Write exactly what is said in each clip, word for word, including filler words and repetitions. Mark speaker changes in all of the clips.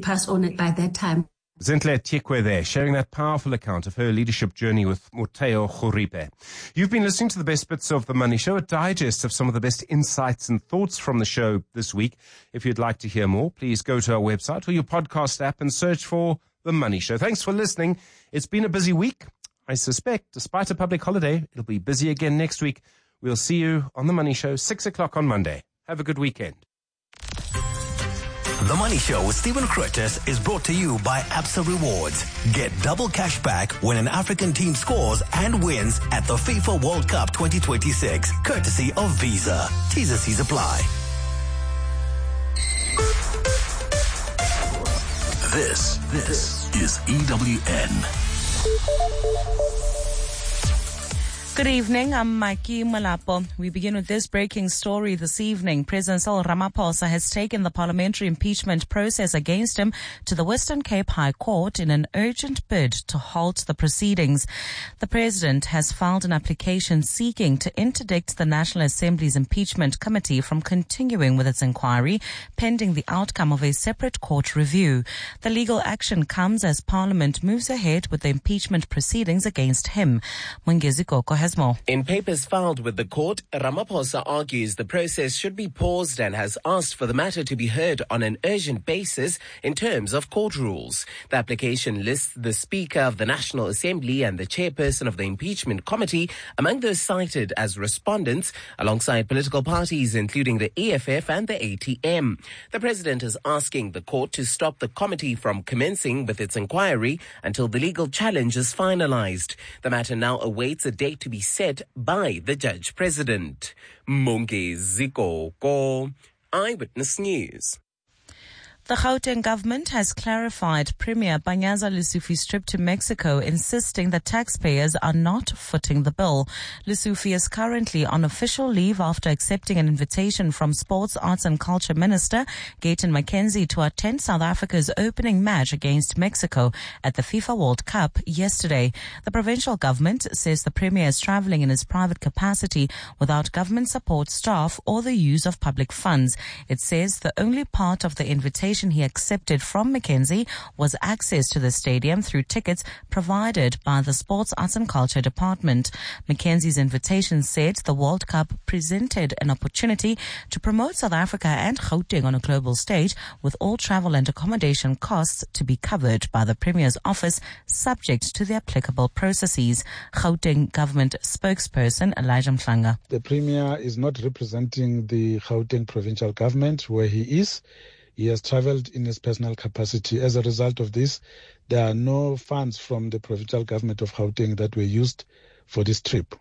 Speaker 1: pass on it by that time.
Speaker 2: Zintle Tiekwe there, sharing that powerful account of her leadership journey with Moteo Khoripe. You've been listening to the best bits of The Money Show, a digest of some of the best insights and thoughts from the show this week. If you'd like to hear more, please go to our website or your podcast app and search for The Money Show. Thanks for listening. It's been a busy week. I suspect, despite a public holiday, it'll be busy again next week. We'll see you on The Money Show, six o'clock on Monday. Have a good weekend.
Speaker 3: The Money Show with Stephen Curtis is brought to you by Absa Rewards. Get double cash back when an African team scores and wins at the FIFA World Cup twenty twenty-six, courtesy of Visa. T's and C's apply. This, this is E W N.
Speaker 4: Good evening, I'm Mikey Malapo. We begin with this breaking story this evening. President Cyril Ramaphosa has taken the parliamentary impeachment process against him to the Western Cape High Court in an urgent bid to halt the proceedings. The president has filed an application seeking to interdict the National Assembly's impeachment committee from continuing with its inquiry, pending the outcome of a separate court review. The legal action comes as Parliament moves ahead with the impeachment proceedings against him. Mungezi Koko has more.
Speaker 5: In papers filed with the court, Ramaphosa argues the process should be paused and has asked for the matter to be heard on an urgent basis in terms of court rules. The application lists the Speaker of the National Assembly and the Chairperson of the Impeachment Committee among those cited as respondents, alongside political parties including the E F F and the A T M. The President is asking the court to stop the committee from commencing with its inquiry until the legal challenge is finalized. The matter now awaits a date to be set by the Judge President. Mungezi Koko, Eyewitness News.
Speaker 4: The Gauteng government has clarified Premier Panyaza Lesufi's trip to Mexico, insisting that taxpayers are not footing the bill. Lesufi is currently on official leave after accepting an invitation from Sports, Arts and Culture Minister Gayton McKenzie to attend South Africa's opening match against Mexico at the FIFA World Cup yesterday. The provincial government says the Premier is travelling in his private capacity without government support staff or the use of public funds. It says the only part of the invitation he accepted from McKenzie was access to the stadium through tickets provided by the Sports, Arts and Culture Department. McKenzie's invitation said the World Cup presented an opportunity to promote South Africa and Gauteng on a global stage, with all travel and accommodation costs to be covered by the Premier's office, subject to the applicable processes. Gauteng government spokesperson Elijah Mhlanga.
Speaker 6: The Premier is not representing the Gauteng provincial government where he is. He has travelled in his personal capacity. As a result of this, there are no funds from the provincial government of Gauteng that were used for this trip.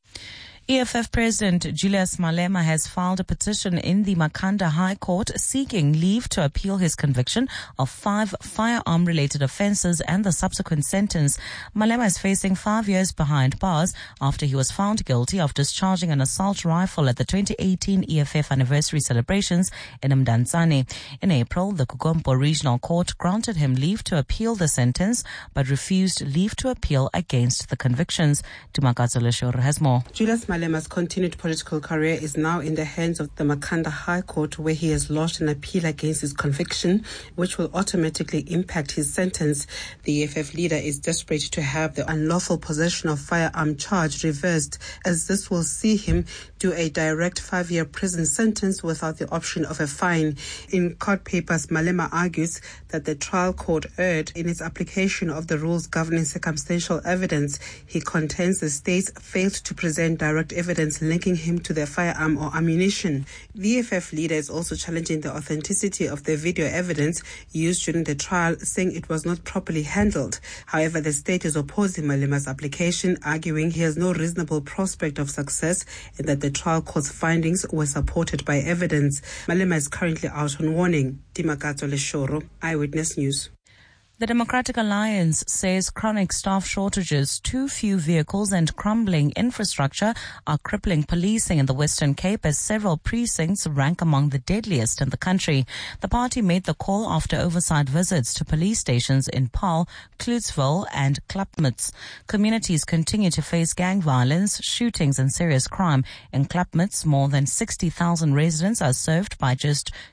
Speaker 4: E F F President Julius Malema has filed a petition in the Makhanda High Court seeking leave to appeal his conviction of five firearm-related offences and the subsequent sentence. Malema is facing five years behind bars after he was found guilty of discharging an assault rifle at the twenty eighteen E F F anniversary celebrations in Mdantsane. In April, the Kukompo Regional Court granted him leave to appeal the sentence, but refused leave to appeal against the convictions. Tumakatso Leshore has more.
Speaker 7: Julius Malema's continued political career is now in the hands of the Makhanda High Court, where he has lodged an appeal against his conviction, which will automatically impact his sentence. The E F F leader is desperate to have the unlawful possession of firearm charge reversed, as this will see him do a direct five-year prison sentence without the option of a fine. In court papers, Malema argues that the trial court erred in its application of the rules governing circumstantial evidence. He contends the states failed to present direct evidence linking him to the firearm or ammunition. The E F F leader is also challenging the authenticity of the video evidence used during the trial, saying it was not properly handled. However, the state is opposing Malema's application, arguing he has no reasonable prospect of success and that the trial court's findings were supported by evidence. Malema is currently out on warning. Timakato Leshoro, Eyewitness News.
Speaker 4: The Democratic Alliance says chronic staff shortages, too few vehicles and crumbling infrastructure are crippling policing in the Western Cape, as several precincts rank among the deadliest in the country. The party made the call after oversight visits to police stations in Paarl, Cloudsville and Klapmuts. Communities continue to face gang violence, shootings and serious crime. In Klapmuts, more than sixty thousand residents are served by just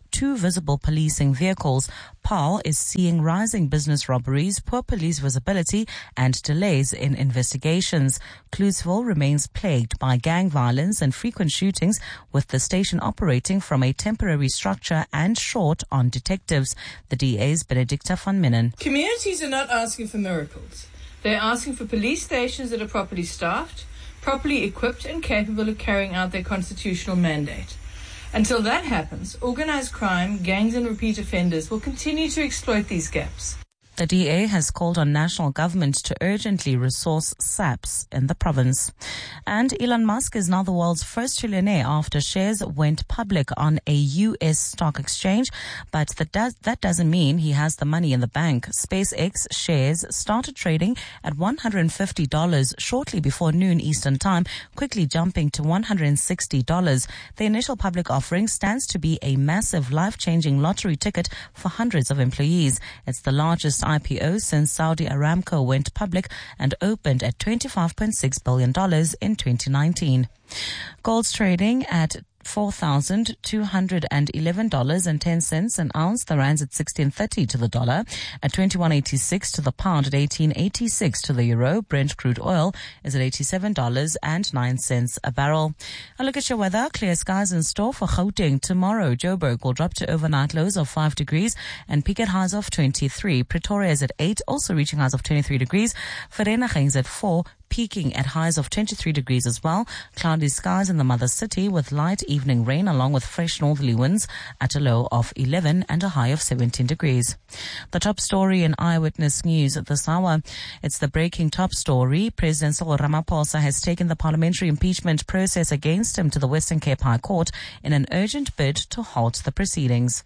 Speaker 4: two visible policing vehicles. Paarl is seeing rising business robberies, poor police visibility, and delays in investigations. Kloosville remains plagued by gang violence and frequent shootings, with the station operating from a temporary structure and short on detectives. The D A's Benedicta van Minnen.
Speaker 1: Communities are not asking for miracles. They're asking for police stations that are properly staffed, properly equipped and capable of carrying out their constitutional mandate. Until that happens, organized crime, gangs and repeat offenders will continue to exploit these gaps.
Speaker 4: The D A has called on national government to urgently resource S A Ps in the province. And Elon Musk is now the world's first trillionaire after shares went public on a U S stock exchange. But that, does, that doesn't mean he has the money in the bank. SpaceX shares started trading at one hundred fifty dollars shortly before noon Eastern Time, quickly jumping to one hundred sixty dollars. The initial public offering stands to be a massive life-changing lottery ticket for hundreds of employees. It's the largest I P O since Saudi Aramco went public and opened at twenty-five point six billion dollars in twenty nineteen. Gold's trading at four thousand two hundred eleven dollars and ten cents an ounce. The rand's at sixteen thirty to the dollar, at twenty-one eighty-six to the pound, at eighteen eighty-six to the euro. Brent crude oil is at eighty-seven dollars and nine cents a barrel. A look at your weather. Clear skies in store for Gauteng. Tomorrow, Joburg will drop to overnight lows of five degrees and peak at highs of twenty-three. Pretoria is at eight, also reaching highs of twenty-three degrees. Vereeniging is at four, peaking at highs of twenty-three degrees as well. Cloudy skies in the mother city with light evening rain along with fresh northerly winds at a low of eleven and a high of seventeen degrees. The top story in Eyewitness News this hour. It's the breaking top story. President Cyril Ramaphosa has taken the parliamentary impeachment process against him to the Western Cape High Court in an urgent bid to halt the proceedings.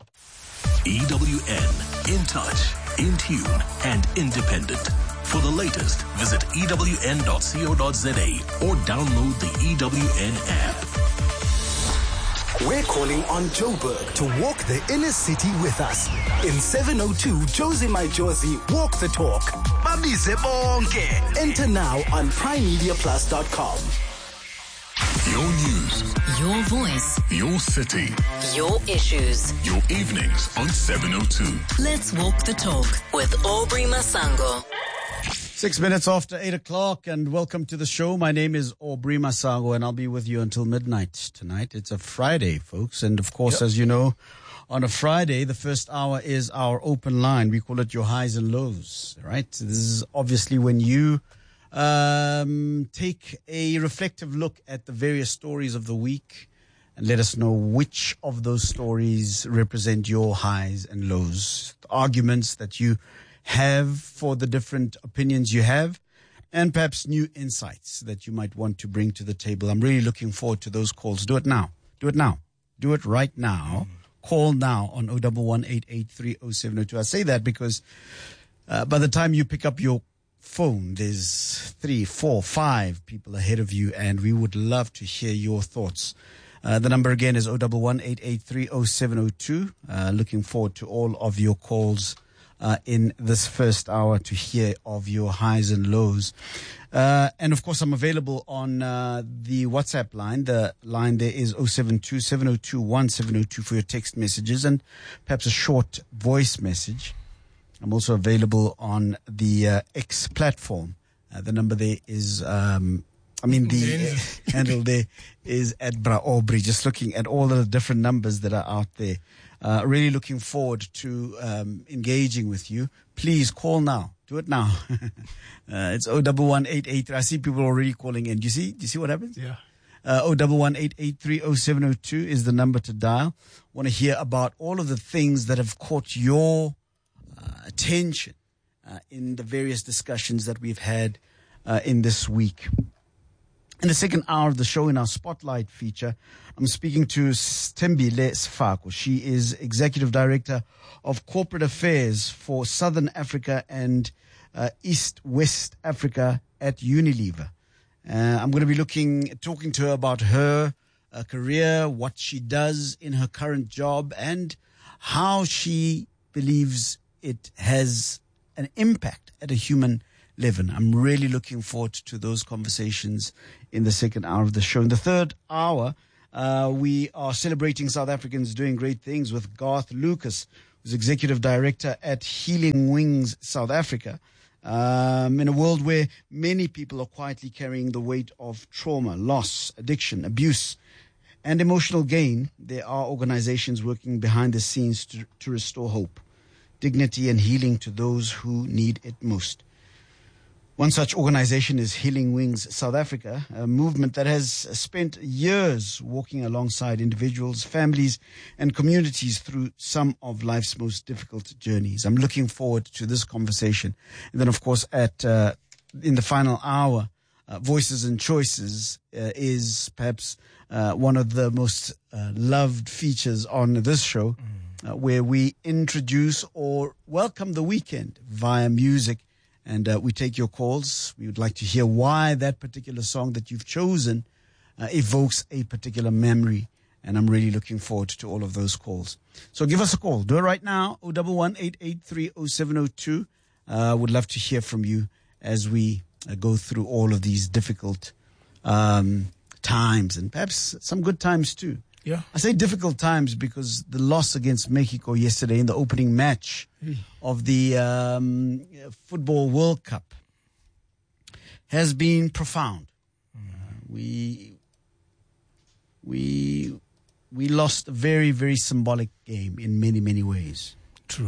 Speaker 3: E W N, in touch, in tune, and independent. For the latest, visit E W N dot co dot za or download the E W N app.
Speaker 8: We're calling on Joburg to walk the inner city with us. In seven oh two, Josie My Josie, walk the talk. Babize bonke. Enter now on prime media plus dot com.
Speaker 9: Your news.
Speaker 10: Your voice.
Speaker 9: Your city.
Speaker 10: Your issues.
Speaker 9: Your evenings on seven oh two.
Speaker 10: Let's walk the talk with Aubrey Masango.
Speaker 11: Six minutes after eight o'clock, and welcome to the show. My name is Aubrey Masango, and I'll be with you until midnight tonight. It's a Friday, folks, and of course, yep. As you know, on a Friday, the first hour is our open line. We call it your highs and lows, right? This is obviously when you um, take a reflective look at the various stories of the week and let us know which of those stories represent your highs and lows, the arguments that you have for the different opinions you have, and perhaps new insights that you might want to bring to the table. I'm really looking forward to those calls. Do it now. Do it now. Do it right now. Mm. Call now on zero one one, eight eight three, zero seven zero two. I say that because uh, by the time you pick up your phone, there's three, four, five people ahead of you, and we would love to hear your thoughts. Uh, the number again is zero one one, eight eight three, zero seven zero two. Uh, looking forward to all of your calls Uh, in this first hour to hear of your highs and lows. Uh, and of course, I'm available on uh, the WhatsApp line. The line there is zero seven two, seven zero two, one seven zero two for your text messages and perhaps a short voice message. I'm also available on the uh, X platform. Uh, the number there is, um, I mean, the uh, handle there is at Bra Aubrey, just looking at all the different numbers that are out there. Uh, really looking forward to um, engaging with you. Please call now. Do it now. uh, it's zero one one, eight eight three. I see people already calling in. Do you see? Do you see what happens?
Speaker 12: Yeah.
Speaker 11: Uh, zero one one, eight eight three, zero seven zero two is the number to dial. Want to hear about all of the things that have caught your uh, attention uh, in the various discussions that we've had uh, in this week. In the second hour of the show, in our Spotlight feature, I'm speaking to Stembile Sfako. She is Executive Director of Corporate Affairs for Southern Africa and uh, East West Africa at Unilever. Uh, I'm going to be looking, talking to her about her uh, career, what she does in her current job, and how she believes it has an impact at a human level. I'm really looking forward to those conversations in the second hour of the show. In the third hour, Uh, we are celebrating South Africans doing great things with Garth Lucas, who's Executive Director at Healing Wings South Africa. Um, in a world where many people are quietly carrying the weight of trauma, loss, addiction, abuse, and emotional gain, there are organizations working behind the scenes to, to restore hope, dignity, and healing to those who need it most. One such organization is Healing Wings South Africa, a movement that has spent years walking alongside individuals, families, and communities through some of life's most difficult journeys. I'm looking forward to this conversation. And then, of course, at uh, in the final hour, uh, Voices and Choices uh, is perhaps uh, one of the most uh, loved features on this show, uh, where we introduce or welcome the weekend via music. And uh, we take your calls. We would like to hear why that particular song that you've chosen uh, evokes a particular memory. And I'm really looking forward to all of those calls. So give us a call. Do it right now. oh one one, eight eight three, oh seven oh two. I uh, would love to hear from you as we uh, go through all of these difficult um, times and perhaps some good times too.
Speaker 12: Yeah.
Speaker 11: I say difficult times because the loss against Mexico yesterday in the opening match of the um, Football World Cup has been profound. Mm. Uh, we we we lost a very, very symbolic game in many, many ways.
Speaker 12: True.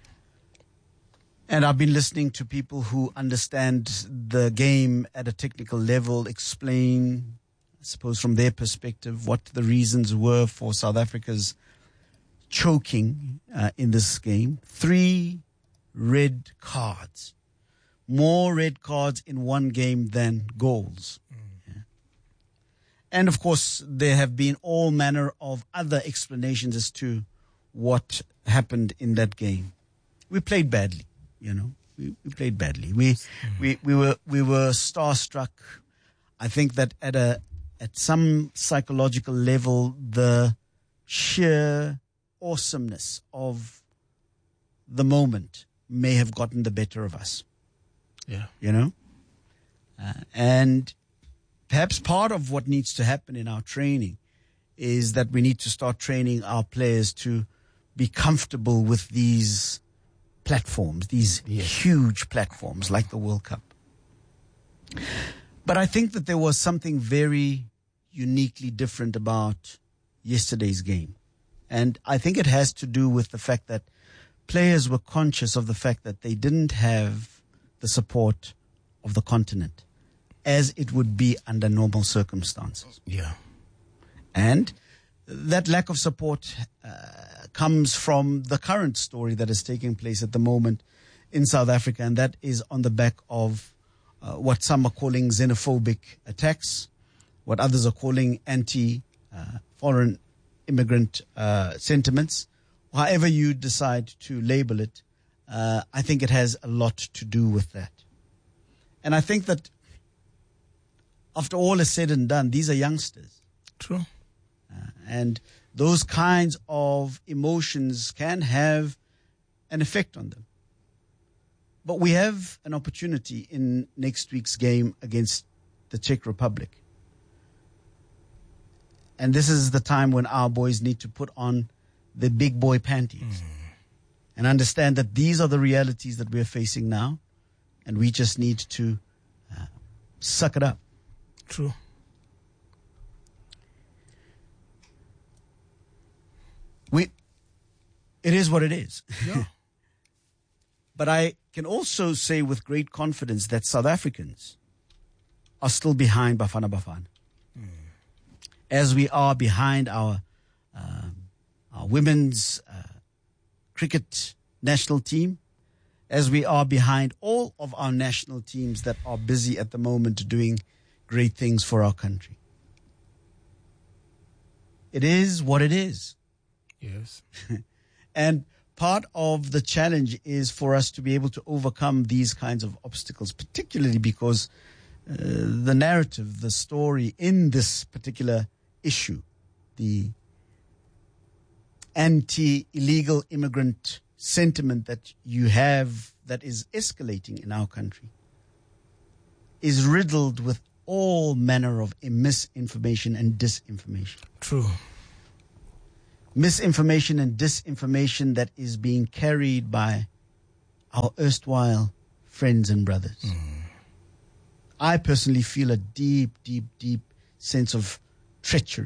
Speaker 11: And I've been listening to people who understand the game at a technical level explain, I suppose from their perspective, what the reasons were for South Africa's choking uh, in this game. Three red cards. More red cards in one game than goals. Mm. Yeah. And of course, there have been all manner of other explanations as to what happened in that game. We played badly, you know. We, we played badly. We, mm. we we were we were starstruck. I think that at a At some psychological level, the sheer awesomeness of the moment may have gotten the better of us.
Speaker 12: Yeah.
Speaker 11: You know? Uh, and perhaps part of what needs to happen in our training is that we need to start training our players to be comfortable with these platforms, these yes. huge platforms like the World Cup. But I think that there was something very uniquely different about yesterday's game. And I think it has to do with the fact that players were conscious of the fact that they didn't have the support of the continent as it would be under normal circumstances.
Speaker 12: Yeah.
Speaker 11: And that lack of support uh, comes from the current story that is taking place at the moment in South Africa, and that is on the back of uh, what some are calling xenophobic attacks, what others are calling anti-foreign uh, immigrant uh, sentiments. However you decide to label it, uh, I think it has a lot to do with that. And I think that after all is said and done, these are youngsters.
Speaker 12: True.
Speaker 11: Uh, and those kinds of emotions can have an effect on them. But we have an opportunity in next week's game against the Czech Republic. And this is the time when our boys need to put on the big boy panties mm. and understand that these are the realities that we're facing now. And we just need to uh, suck it up.
Speaker 12: True.
Speaker 11: We, it is what it is.
Speaker 12: Yeah.
Speaker 11: But I can also say with great confidence that South Africans are still behind Bafana Bafana. Mm. As we are behind our, um, our women's uh, cricket national team, as we are behind all of our national teams that are busy at the moment doing great things for our country. It is what it is.
Speaker 12: Yes.
Speaker 11: And part of the challenge is for us to be able to overcome these kinds of obstacles, particularly because uh, the narrative, the story in this particular issue, the anti-illegal immigrant sentiment that you have that is escalating in our country, is riddled with all manner of misinformation and disinformation.
Speaker 12: True.
Speaker 11: Misinformation and disinformation that is being carried by our erstwhile friends and brothers. Mm. I personally feel a deep, deep, deep sense of treachery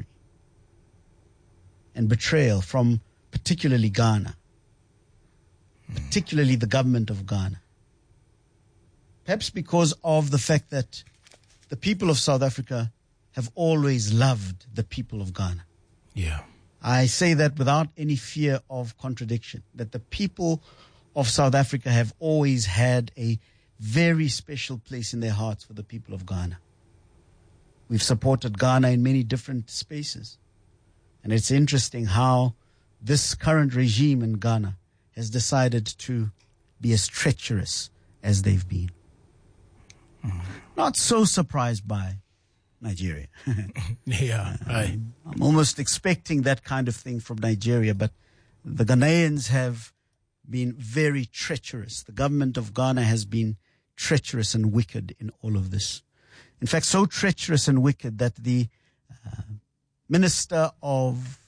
Speaker 11: and betrayal from particularly Ghana, mm. particularly the government of Ghana. Perhaps because of the fact that the people of South Africa have always loved the people of Ghana.
Speaker 12: Yeah.
Speaker 11: I say that without any fear of contradiction, that the people of South Africa have always had a very special place in their hearts for the people of Ghana. We've supported Ghana in many different spaces. And it's interesting how this current regime in Ghana has decided to be as treacherous as they've been. Mm. Not so surprised by Nigeria.
Speaker 12: yeah, right.
Speaker 11: I'm almost expecting that kind of thing from Nigeria, but the Ghanaians have been very treacherous. The government of Ghana has been treacherous and wicked in all of this. In fact, so treacherous and wicked that the uh, Minister of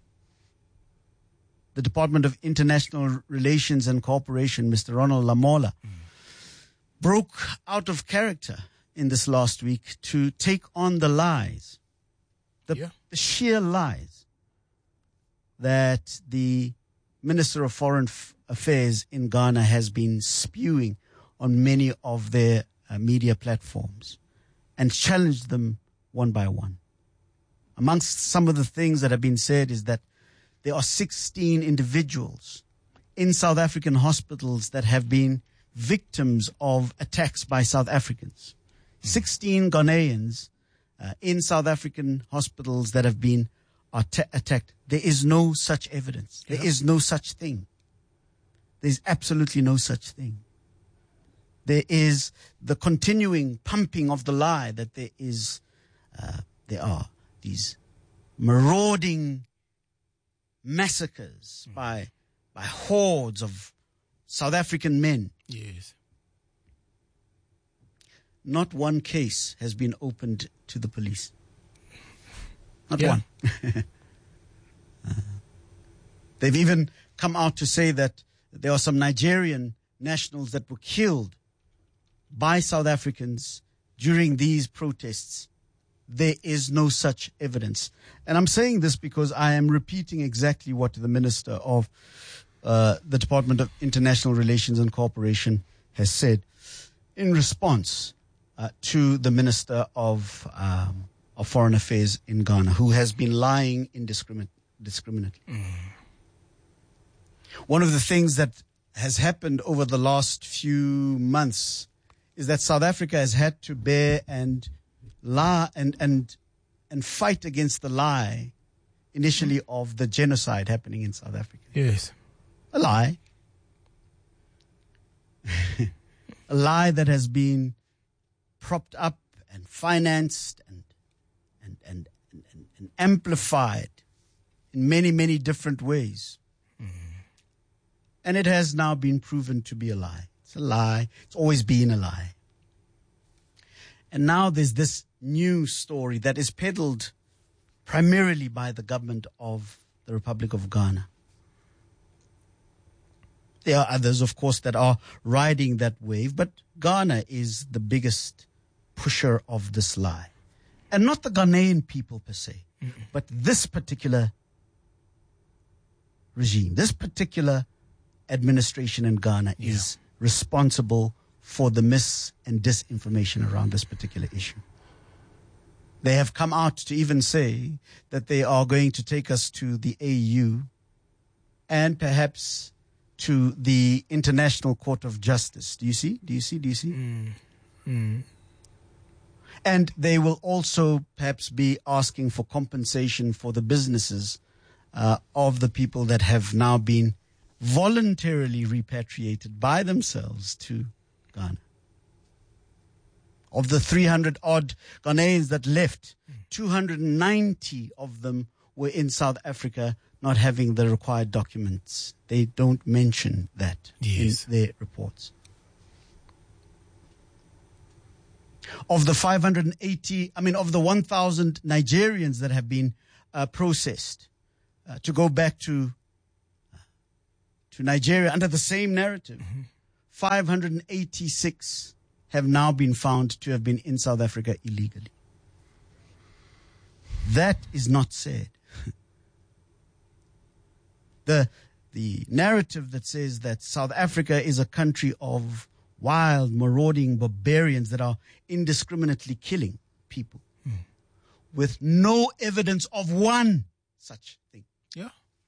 Speaker 11: the Department of International Relations and Cooperation, Mister Ronald Lamola, mm. broke out of character in this last week to take on the lies, the, yeah. the sheer lies that the Minister of Foreign F- Affairs in Ghana has been spewing on many of their uh, media platforms and challenged them one by one. Amongst some of the things that have been said is that there are sixteen individuals in South African hospitals that have been victims of attacks by South Africans. sixteen Ghanaians uh, in South African hospitals that have been att- attacked. There is no such evidence. There yeah. is no such thing. There's absolutely no such thing. There is the continuing pumping of the lie that there is, uh, there are these marauding massacres mm. by by hordes of South African men.
Speaker 12: Yes.
Speaker 11: Not one case has been opened to the police. Not
Speaker 12: yeah.
Speaker 11: one. uh, they've even come out to say that there are some Nigerian nationals that were killed by South Africans during these protests. There is no such evidence. And I'm saying this because I am repeating exactly what the Minister of uh, the Department of International Relations and Cooperation has said in response uh, to the Minister of, um, of Foreign Affairs in Ghana, who has been lying indiscriminate, indiscriminately. Mm. One of the things that has happened over the last few months is that South Africa has had to bear and lie and and and fight against the lie initially of the genocide happening in South Africa.
Speaker 12: Yes.
Speaker 11: A lie. A lie that has been propped up and financed and and and, and, and amplified in many, many different ways. Mm. And it has now been proven to be a lie. It's a lie. It's always been a lie. And now there's this new story that is peddled primarily by the government of the Republic of Ghana. There are others, of course, that are riding that wave, but Ghana is the biggest pusher of this lie. And not the Ghanaian people per se, mm-mm. but this particular regime, this particular administration in Ghana yeah. is responsible for the mis and disinformation around this particular issue. They have come out to even say that they are going to take us to the A U and perhaps to the International Court of Justice. Do you see? Do you see? Do you see?
Speaker 12: Mm. Mm.
Speaker 11: And they will also perhaps be asking for compensation for the businesses uh, of the people that have now been voluntarily repatriated by themselves to Ghana. Of the three hundred odd Ghanaians that left, two hundred ninety of them were in South Africa not having the required documents. They don't mention that yes. in their reports. Of the five hundred eighty, I mean, of the one thousand Nigerians that have been uh, processed uh, to go back to to Nigeria under the same narrative, mm-hmm. five hundred eighty-six have now been found to have been in South Africa illegally. That is not said. the the narrative that says that South Africa is a country of wild, marauding barbarians that are indiscriminately killing people mm. with no evidence of one such thing.
Speaker 12: Yeah.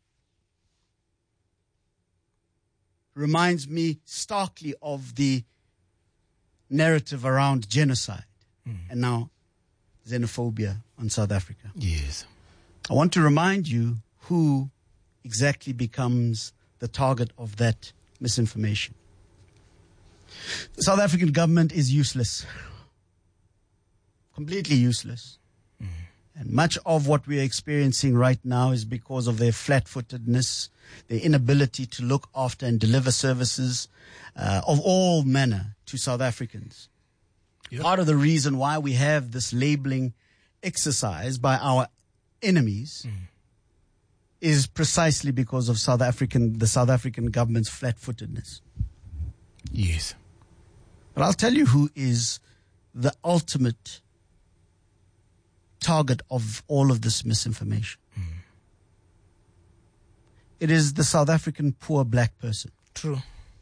Speaker 11: Reminds me starkly of the narrative around genocide mm. and now xenophobia on South Africa.
Speaker 12: Yes.
Speaker 11: I want to remind you who exactly becomes the target of that misinformation. The South African government is useless. Completely useless. Mm. And much of what we are experiencing right now is because of their flat-footedness, their inability to look after and deliver services uh, of all manner to South Africans. Yep. Part of the reason why we have this labeling exercise by our enemies mm. is precisely because of South African, the South African government's flat-footedness.
Speaker 12: Yes.
Speaker 11: But I'll tell you who is the ultimate target of all of this misinformation. Mm. It is the South African poor black person.
Speaker 12: True.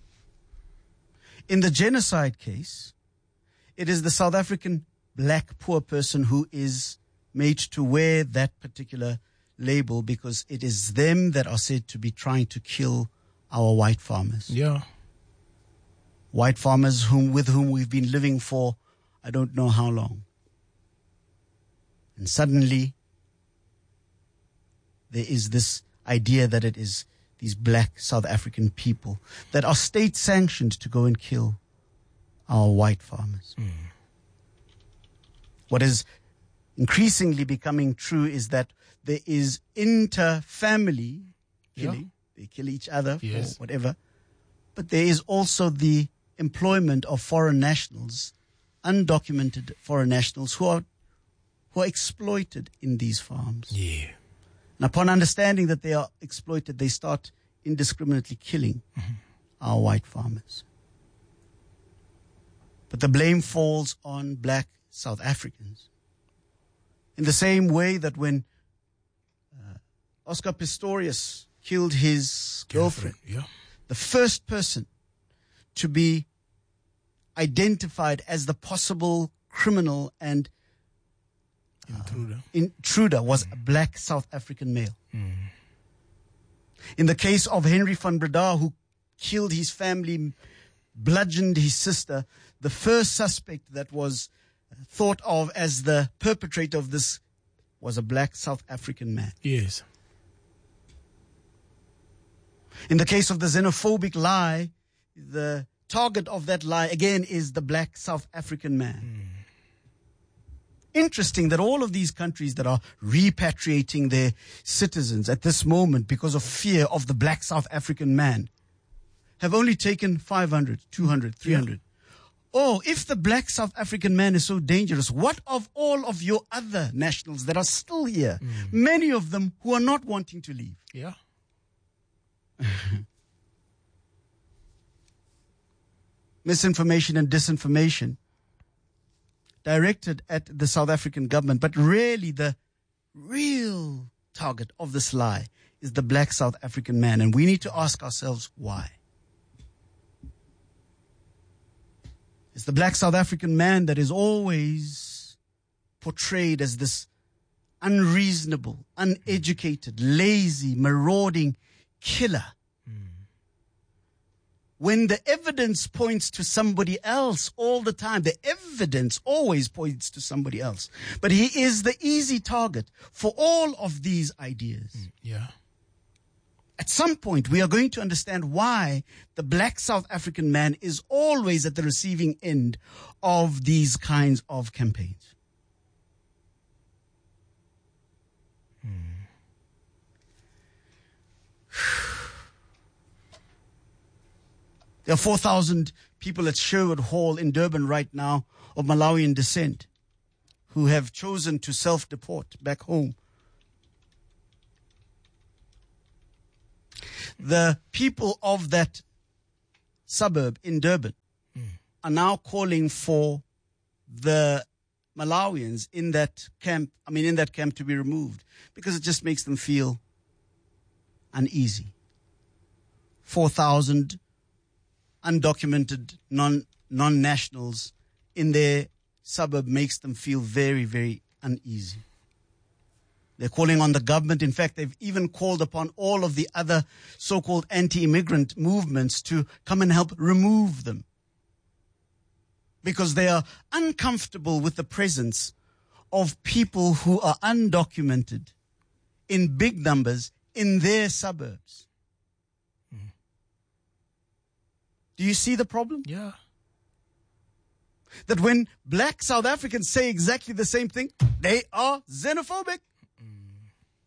Speaker 11: In the genocide case, it is the South African black poor person who is made to wear that particular label because it is them that are said to be trying to kill our white farmers.
Speaker 12: Yeah.
Speaker 11: White farmers whom with whom we've been living for I don't know how long. And suddenly there is this idea that it is these black South African people that are state sanctioned to go and kill our white farmers. Mm. What is increasingly becoming true is that there is inter-family killing. Yeah. They kill each other
Speaker 12: yes.
Speaker 11: for whatever. But there is also the employment of foreign nationals, undocumented foreign nationals who are who are exploited in these farms.
Speaker 12: Yeah.
Speaker 11: And upon understanding that they are exploited, they start indiscriminately killing mm-hmm. our white farmers. But the blame falls on black South Africans. In the same way that when uh, Oscar Pistorius killed his girlfriend,
Speaker 12: yeah.
Speaker 11: the first person to be identified as the possible criminal and uh,
Speaker 12: intruder.
Speaker 11: intruder was a black South African male.
Speaker 12: Mm.
Speaker 11: In the case of Henry van Breda, who killed his family, bludgeoned his sister, the first suspect that was thought of as the perpetrator of this was a black South African man.
Speaker 12: Yes.
Speaker 11: In the case of the xenophobic lie, the target of that lie again is the black South African man. Mm. Interesting that all of these countries that are repatriating their citizens at this moment because of fear of the black South African man have only taken five hundred, two hundred, three hundred. Yeah. Oh, if the black South African man is so dangerous, what of all of your other nationals that are still here? Mm. Many of them who are not wanting to leave.
Speaker 12: Yeah.
Speaker 11: Misinformation and disinformation directed at the South African government, but really the real target of this lie is the black South African man, and we need to ask ourselves why. It's the black South African man that is always portrayed as this unreasonable, uneducated, lazy, marauding killer. When the evidence points to somebody else all the time, the evidence always points to somebody else. But he is the easy target for all of these ideas.
Speaker 12: Mm, yeah.
Speaker 11: At some point, we are going to understand why the black South African man is always at the receiving end of these kinds of campaigns.
Speaker 12: Mm.
Speaker 11: There are four thousand people at Sherwood Hall in Durban right now of Malawian descent who have chosen to self-deport back home. The people of that suburb in Durban mm. are now calling for the Malawians in that camp, I mean in that camp to be removed because it just makes them feel uneasy. four thousand undocumented non, non-nationals in their suburb makes them feel very, very uneasy. They're calling on the government. In fact, they've even called upon all of the other so-called anti-immigrant movements to come and help remove them, because they are uncomfortable with the presence of people who are undocumented in big numbers in their suburbs. Mm. Do you see the problem?
Speaker 12: Yeah.
Speaker 11: That when black South Africans say exactly the same thing, they are xenophobic. Mm.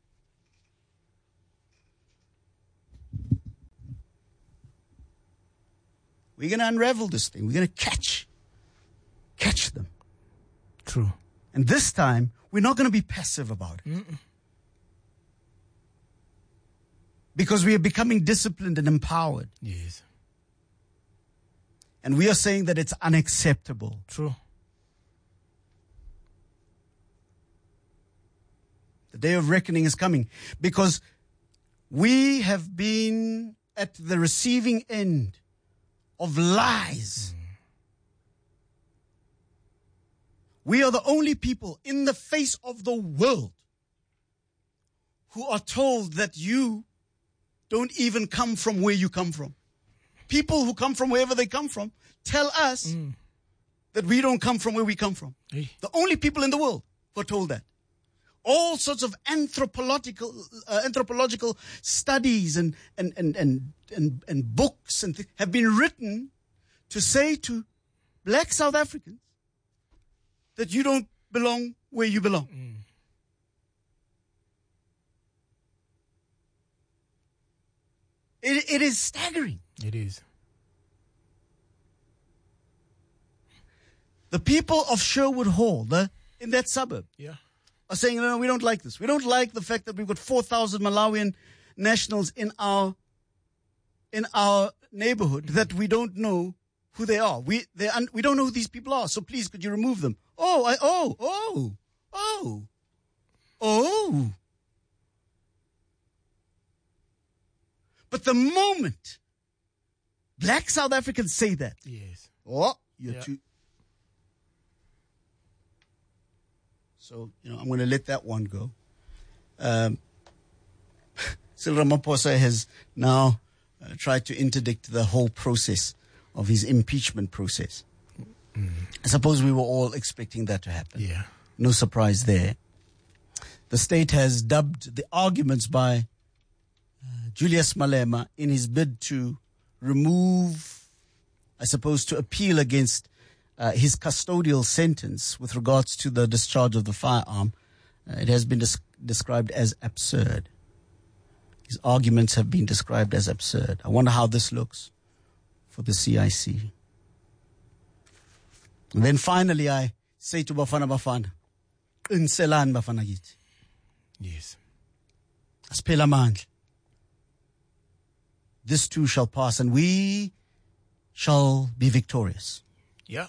Speaker 11: We're going to unravel this thing. We're going to catch Catch them.
Speaker 12: True.
Speaker 11: And this time, we're not going to be passive about it.
Speaker 12: Mm-mm.
Speaker 11: Because we are becoming disciplined and empowered.
Speaker 12: Yes.
Speaker 11: And we are saying that it's unacceptable.
Speaker 12: True.
Speaker 11: The day of reckoning is coming. Because we have been at the receiving end of lies. Mm. We are the only people in the face of the world who are told that you don't even come from where you come from. People who come from wherever they come from tell us mm. that we don't come from where we come from.
Speaker 12: Hey.
Speaker 11: The only people in the world who are told that. All sorts of anthropological uh, anthropological studies and and, and, and, and, and books and th- have been written to say to black South Africans that you don't belong where you belong. Mm. It, it is staggering.
Speaker 12: It is.
Speaker 11: The people of Sherwood Hall, the, in that suburb,
Speaker 12: yeah.
Speaker 11: are saying, no, no, we don't like this. We don't like the fact that we've got four thousand Malawian nationals in our in our neighborhood mm-hmm. that we don't know who they are. We they un, we don't know who these people are. So please, could you remove them? Oh, I, oh, oh, oh, oh. But the moment black South Africans say that,
Speaker 12: yes,
Speaker 11: oh, you're
Speaker 12: yeah.
Speaker 11: too. So, you know, I'm going to let that one go. Um, Cyril Ramaphosa has now uh, tried to interdict the whole process of his impeachment process. Mm. I suppose we were all expecting that to happen.
Speaker 12: Yeah.
Speaker 11: No surprise there. The state has dubbed the arguments by uh, Julius Malema in his bid to remove, I suppose, to appeal against uh, his custodial sentence with regards to the discharge of the firearm. Uh, it has been des- described as absurd. His arguments have been described as absurd. I wonder how this looks for the C I C. And then finally, I say to Bafana Bafana, Inselan Bafana Git.
Speaker 12: Yes.
Speaker 11: Aspela mandla. This too shall pass, and we shall be victorious.
Speaker 12: Yeah.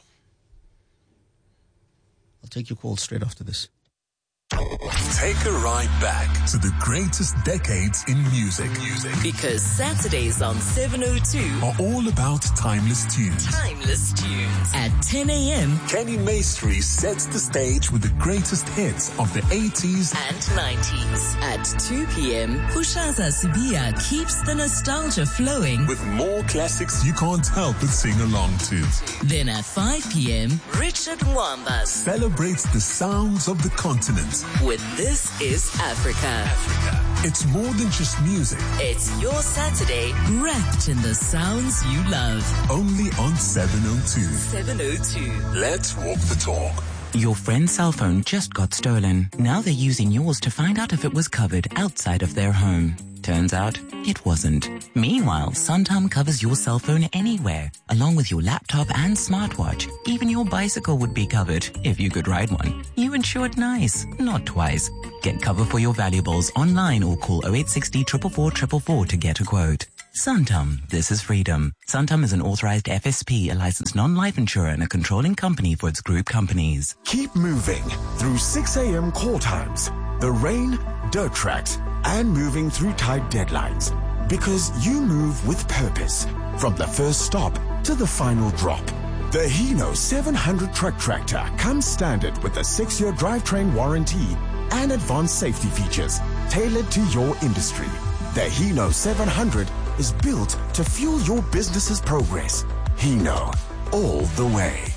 Speaker 11: I'll take your call straight after this.
Speaker 9: Take a ride back to the greatest decades in music. Music.
Speaker 10: Because Saturdays on seven oh two
Speaker 9: are all about timeless tunes.
Speaker 10: Timeless tunes. At ten a.m.
Speaker 9: Kenny Maestri sets the stage with the greatest hits of the eighties
Speaker 10: and nineties. At two p.m. Pushaza Sibia keeps the nostalgia flowing
Speaker 9: with more classics you can't help but sing along to.
Speaker 10: Then at five p.m. Richard Mwamba
Speaker 9: celebrates the sounds of the continent
Speaker 10: with This Is Africa.
Speaker 9: Africa. It's more than just music.
Speaker 10: It's your Saturday wrapped in the sounds you love.
Speaker 9: Only on seven oh two.
Speaker 10: seven oh two.
Speaker 9: Let's walk the talk.
Speaker 13: Your friend's cell phone just got stolen. Now they're using yours to find out if it was covered outside of their home. Turns out, it wasn't. Meanwhile, Santam covers your cell phone anywhere, along with your laptop and smartwatch. Even your bicycle would be covered, if you could ride one. You insured nice, not twice. Get cover for your valuables online or call oh eight six oh four four four four four to get a quote. Santam, this is freedom. Santam is an authorized F S P, a licensed non-life insurer and a controlling company for its group companies.
Speaker 14: Keep moving through six a.m. call times, the rain, dirt tracks, and moving through tight deadlines. Because you move with purpose, from the first stop to the final drop. The Hino seven hundred truck tractor comes standard with a six-year drivetrain warranty and advanced safety features tailored to your industry. The Hino seven hundred is built to fuel your business's progress. Hino, all the way.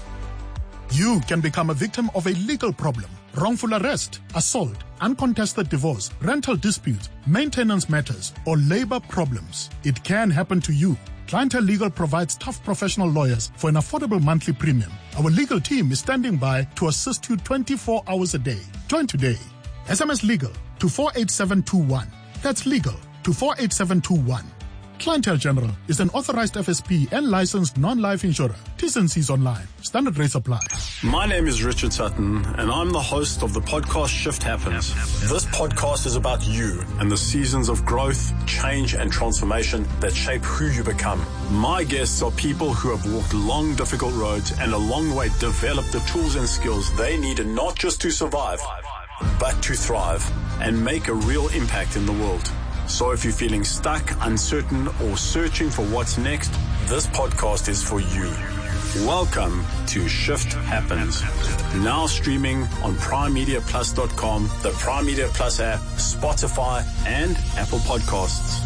Speaker 15: You can become a victim of a legal problem. Wrongful arrest, assault, uncontested divorce, rental dispute, maintenance matters, or labor problems. It can happen to you. Clientele Legal provides tough professional lawyers for an affordable monthly premium. Our legal team is standing by to assist you twenty-four hours a day. Join today. S M S Legal to four eight seven two one. That's legal to four eight seven two one. Clientele General is an authorized F S P and licensed non-life insurer. T's and C's online. Standard rates apply.
Speaker 16: My name is Richard Sutton, and I'm the host of the podcast Shift Happens. This podcast is about you and the seasons of growth, change, and transformation that shape who you become. My guests are people who have walked long, difficult roads and along the way developed the tools and skills they needed not just to survive, but to thrive and make a real impact in the world. So if you're feeling stuck, uncertain, or searching for what's next, this podcast is for you. Welcome to Shift Happens. Now streaming on prime media plus dot com, the Prime Media Plus app, Spotify, and Apple Podcasts.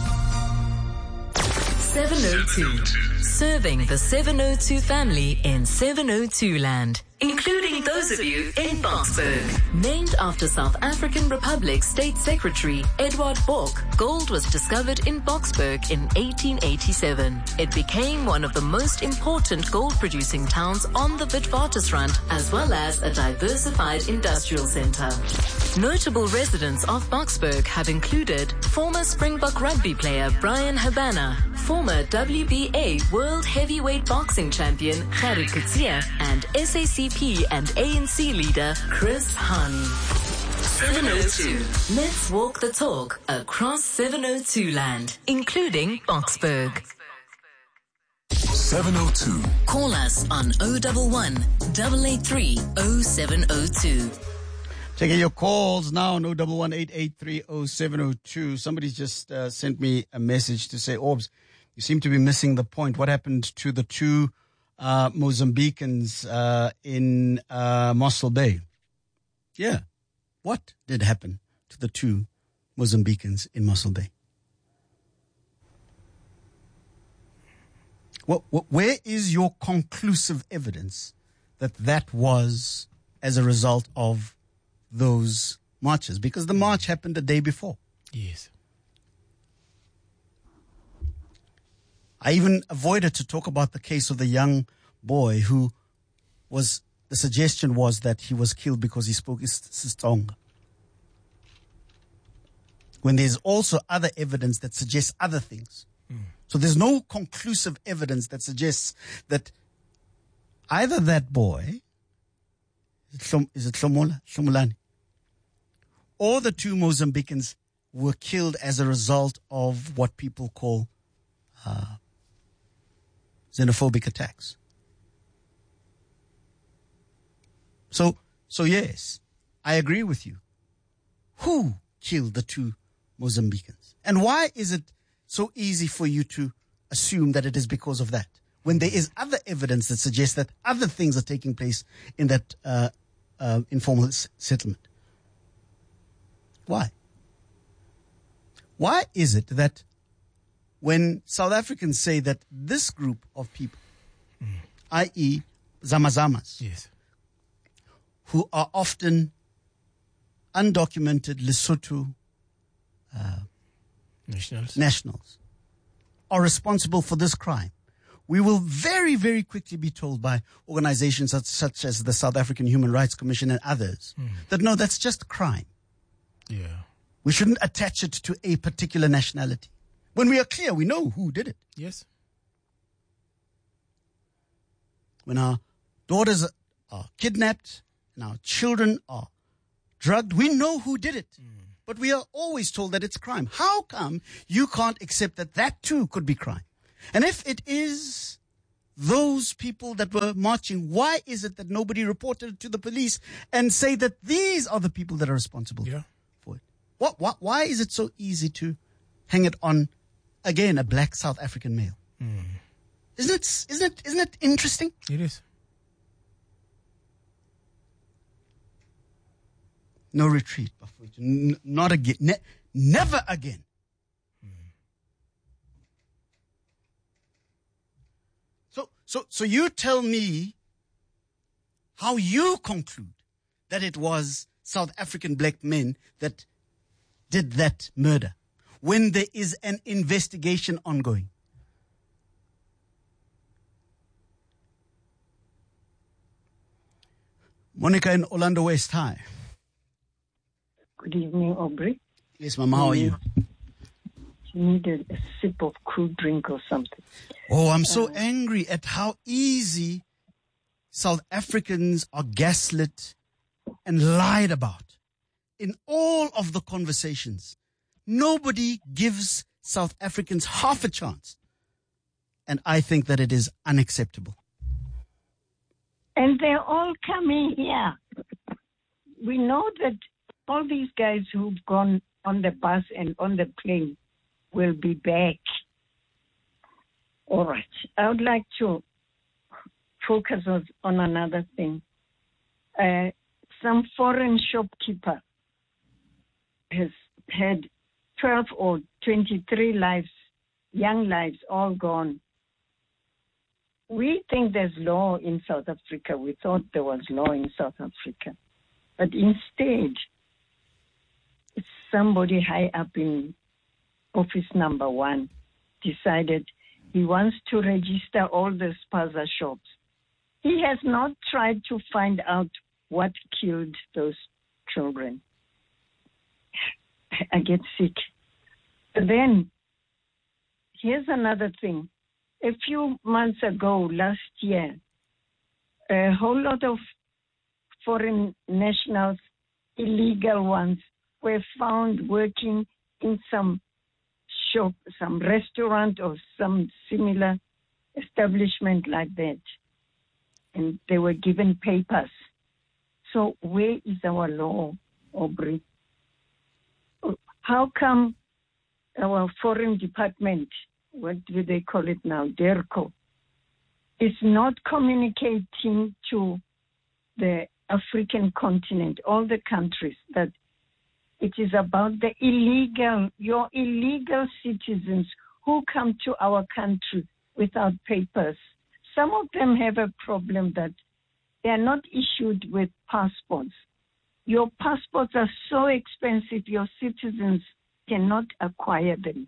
Speaker 10: seven oh two. Serving the seven oh two family in seven oh two land, including those of you in Boksburg. Named after South African Republic State Secretary Edward Bok, gold was discovered in Boksburg in eighteen eighty-seven. It became one of the most important gold-producing towns on the Witwatersrand, as well as a diversified industrial center. Notable residents of Boksburg have included former Springbok rugby player Brian Habana, former W B A World Heavyweight Boxing Champion Gerrit Coetzee, and S A C P and A N C leader Chris Hani. seven oh two. Let's walk the talk across seven oh two land, including Boksburg.
Speaker 9: seven oh two.
Speaker 10: Call us on oh one one, eight eight three, oh seven oh two.
Speaker 11: Taking your calls now on oh one one, eight eight three, oh seven oh two. Somebody just uh, sent me a message to say, Orbs, you seem to be missing the point. What happened to the two uh, Mozambicans uh, in uh, Mossel Bay? Yeah. What did happen to the two Mozambicans in Mossel Bay? What, what, where is your conclusive evidence that that was as a result of those marches? Because the march happened the day before.
Speaker 12: Yes.
Speaker 11: I even avoided to talk about the case of the young boy who was, the suggestion was that he was killed because he spoke Setsonga. When there's also other evidence that suggests other things. Mm. So there's no conclusive evidence that suggests that either that boy, is it Shlomola, Shlomolani, or the two Mozambicans were killed as a result of what people call uh, xenophobic attacks. So, so yes, I agree with you. Who killed the two Mozambicans? And why is it so easy for you to assume that it is because of that, when there is other evidence that suggests that other things are taking place in that uh, uh, informal s- settlement? Why? Why is it that when South Africans say that this group of people, mm. that is. Zamazamas,
Speaker 12: yes,
Speaker 11: who are often undocumented Lesotho uh,
Speaker 12: nationals.
Speaker 11: nationals, are responsible for this crime, we will very, very quickly be told by organizations such, such as the South African Human Rights Commission and others mm. that no, that's just crime.
Speaker 12: Yeah.
Speaker 11: We shouldn't attach it to a particular nationality. When we are clear, we know who did it.
Speaker 12: Yes.
Speaker 11: When our daughters are kidnapped and our children are drugged, we know who did it. Mm. But we are always told that it's crime. How come you can't accept that that too could be crime? And if it is those people that were marching, why is it that nobody reported it to the police and say that these are the people that are responsible
Speaker 12: yeah.
Speaker 11: for it? What, what, why is it so easy to hang it on, again, a black South African male?
Speaker 12: Mm.
Speaker 11: Isn't it, isn't it, isn't it interesting?
Speaker 12: It is.
Speaker 11: No retreat, Bafuthu. N- not again. Ne- never again. Mm. So, so, so you tell me how you conclude that it was South African black men that did that murder when there is an investigation ongoing. Monica in Orlando West, hi.
Speaker 17: Good evening, Aubrey.
Speaker 11: Yes, Mama, how are you?
Speaker 17: You need a, a sip of cool drink or something.
Speaker 11: Oh, I'm so uh, angry at how easy South Africans are gaslit and lied about in all of the conversations. Nobody gives South Africans half a chance. And I think that it is unacceptable.
Speaker 17: And they're all coming here. We know that all these guys who've gone on the bus and on the plane will be back. All right. I would like to focus on, on another thing. Uh, some foreign shopkeeper has had twelve or twenty-three lives, young lives, all gone. We think there's law in South Africa. We thought there was law in South Africa. But instead, it's somebody high up in office number one decided he wants to register all the spaza shops. He has not tried to find out what killed those children. I get sick. But then, here's another thing. A few months ago, last year, a whole lot of foreign nationals, illegal ones, were found working in some shop, some restaurant or some similar establishment like that. And they were given papers. So where is our law, Aubrey? How come our foreign department, what do they call it now, DERCO, is not communicating to the African continent, all the countries, that it is about the illegal, your illegal citizens who come to our country without papers. Some of them have a problem that they are not issued with passports. Your passports are so expensive, your citizens cannot acquire them.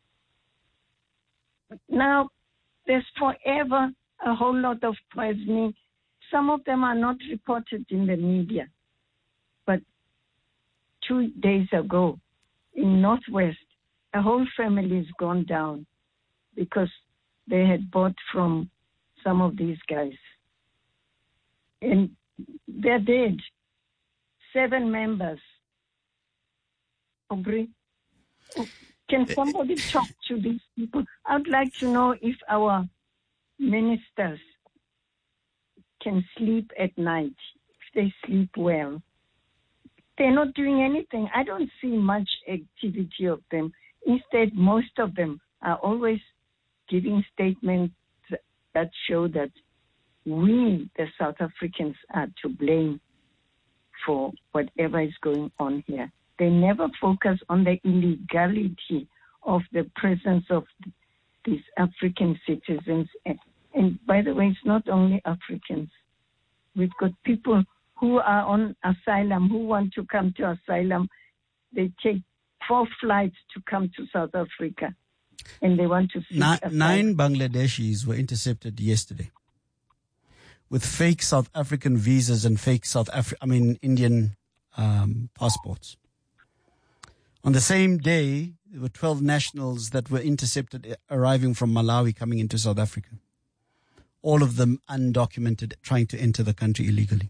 Speaker 17: Now, there's forever a whole lot of poisoning. Some of them are not reported in the media. But two days ago, in Northwest, a whole family has gone down because they had bought from some of these guys. And they're dead. Seven members. Aubrey, can somebody talk to these people? I'd like to know if our ministers can sleep at night, if they sleep well. They're not doing anything. I don't see much activity of them. Instead, most of them are always giving statements that show that we, the South Africans, are to blame for whatever is going on here. They never focus on the illegality of the presence of these African citizens. And, and by the way, it's not only Africans. We've got people who are on asylum, who want to come to asylum. They take four flights to come to South Africa, and they want to see
Speaker 11: nine, nine Bangladeshis were intercepted yesterday with fake South African visas and fake South Afri- I mean Indian um, passports. On the same day, there were twelve nationals that were intercepted arriving from Malawi coming into South Africa. All of them undocumented, trying to enter the country illegally.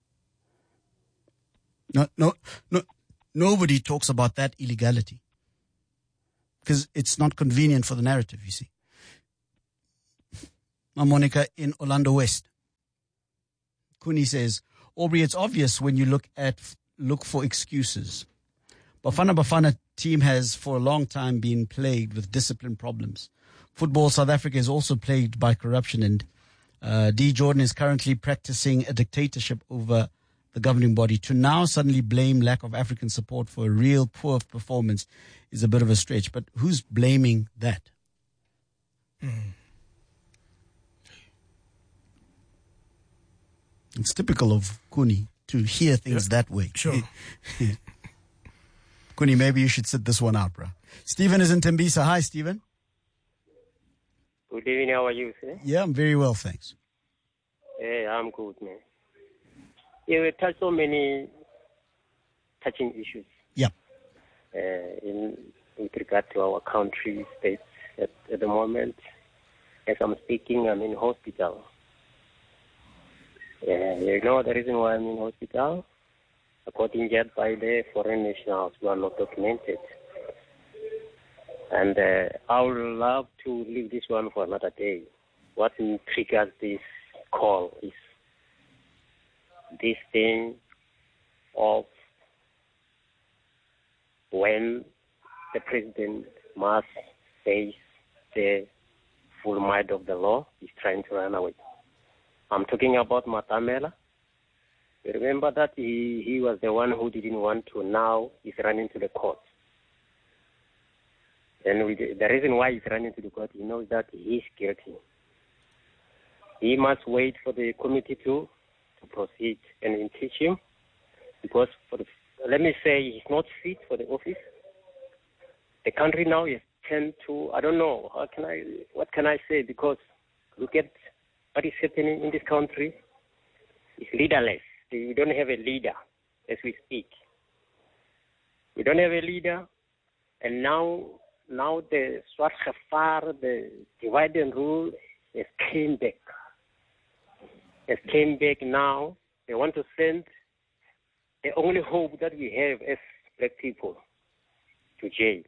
Speaker 11: No, no, no, nobody talks about that illegality because it's not convenient for the narrative, you see. Monica in Orlando West. Kuni says, Aubrey, it's obvious when you look at, look for excuses. Bafana Bafana team has for a long time been plagued with discipline problems. Football South Africa is also plagued by corruption, and uh, D. Jordan is currently practicing a dictatorship over the governing body. To now suddenly blame lack of African support for a real poor performance is a bit of a stretch. But who's blaming that?
Speaker 12: Mm.
Speaker 11: It's typical of Kuni to hear things
Speaker 12: Yeah,
Speaker 11: that way.
Speaker 12: sure.
Speaker 11: Kuni, maybe you should sit this one out, bro. Stephen is in Tembisa. Hi, Stephen.
Speaker 18: Good evening. How are you, sir?
Speaker 11: Yeah, I'm very well, thanks.
Speaker 18: Yeah, I'm good, man. Yeah, we touched so many touching issues.
Speaker 11: Yeah.
Speaker 18: Uh, in with regard to our country, states at, at the moment. As I'm speaking, I'm in hospital. Yeah, you know the reason why I'm in hospital? According yet by the foreign nationals who are not documented. And uh, I would love to leave this one for another day. What triggers this call is this thing of when the president must face the full might of the law, he's trying to run away. I'm talking about Matamela. You remember that he, he was the one who didn't want to. Now he's running to the court. And we, the reason why he's running to the court, he knows that he is guilty. He must wait for the committee to, to proceed and impeach him. Because, for the, let me say, he's not fit for the office. The country now is turned to, I don't know, how can I, what can I say? Because look at what is happening in this country. It's leaderless. We don't have a leader as we speak. We don't have a leader. And now now the Swart Gevaar, the divide and rule, has came back. Has came back now. They want to send the only hope that we have as black people to jail.